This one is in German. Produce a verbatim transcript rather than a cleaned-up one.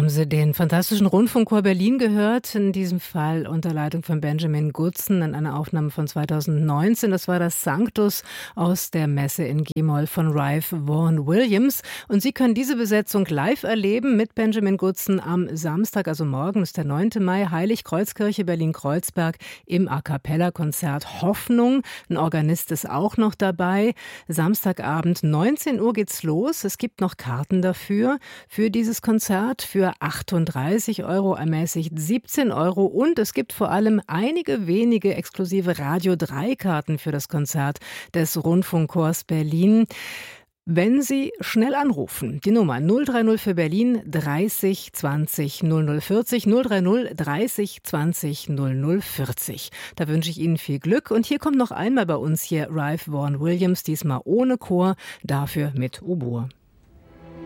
haben Sie den Phantastischen Rundfunkchor Berlin gehört, in diesem Fall unter Leitung von Benjamin Goodson in einer Aufnahme von zweitausendneunzehn. Das war das Sanctus aus der Messe in G-Moll von Ralph Vaughan Williams. Und Sie können diese Besetzung live erleben mit Benjamin Goodson am Samstag, also morgen ist der neunte Mai, Heilig-Kreuz-Kirche Berlin-Kreuzberg im A-Cappella-Konzert Hoffnung. Ein Organist ist auch noch dabei. Samstagabend, neunzehn Uhr geht's los. Es gibt noch Karten dafür, für dieses Konzert für achtunddreißig Euro, ermäßigt siebzehn Euro. Und es gibt vor allem einige wenige exklusive Radio drei Karten für das Konzert des Rundfunkchors Berlin. Wenn Sie schnell anrufen, die Nummer null drei null für Berlin dreißig zwanzig null null vierzig, null drei null dreißig zwanzig null null vierzig. Da wünsche ich Ihnen viel Glück. Und hier kommt noch einmal bei uns hier Ralph Vaughan Williams, diesmal ohne Chor, dafür mit Oboe.